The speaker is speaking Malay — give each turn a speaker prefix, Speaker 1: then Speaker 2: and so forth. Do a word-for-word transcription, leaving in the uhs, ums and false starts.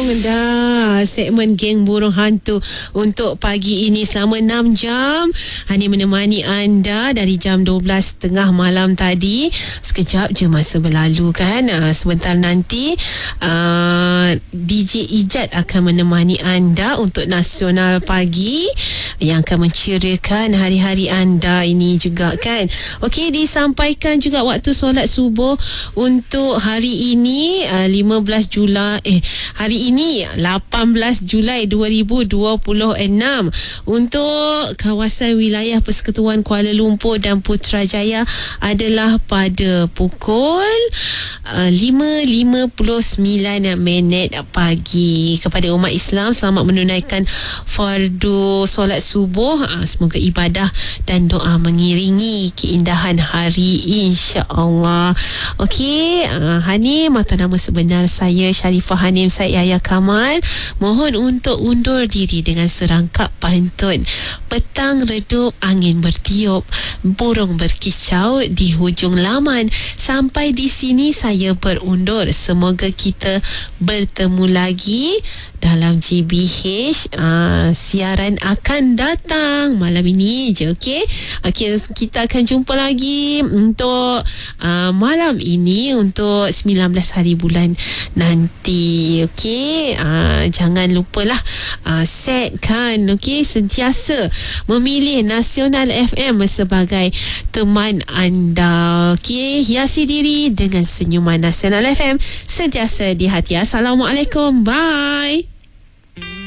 Speaker 1: dah segmen Geng Burung Hantu untuk pagi ini selama enam jam. Hani menemani anda dari jam dua belas tiga puluh malam tadi. Sekejap je masa berlalu kan. Uh, sebentar nanti uh, D J Ijat akan menemani anda untuk Nasional Pagi yang akan menceriakan hari-hari anda ini juga kan. Okey, disampaikan juga waktu solat subuh untuk hari ini uh, lima belas Julai eh hari ini lapan belas Julai dua ribu dua puluh enam untuk kawasan wilayah Persekutuan Kuala Lumpur dan Putrajaya adalah pada pukul uh, lima lima puluh sembilan minit pagi. Kepada umat Islam, selamat menunaikan fardu solat subuh. Uh, semoga ibadah dan doa mengiringi keindahan hari, insya-Allah. Okey, uh, Hani, mata nama sebenar saya Sharifah Hanim Said Yahya Kamal. Mohon untuk undur diri dengan serangkap pantun. Petang redup, angin bertiup, burung berkicau di hujung laman. Sampai di sini saya berundur. Semoga kita bertemu lagi dalam J B H. uh, Siaran akan datang malam ini je. Okey, okay, kita akan jumpa lagi untuk uh, malam ini untuk sembilan belas hari bulan nanti. Okey, uh, jangan lupalah uh, set kan. Okey, sentiasa memilih Nasional F M sebagai teman anda. Okey, hiasi diri dengan senyuman. Nasional F M sentiasa di hati. Assalamualaikum, bye.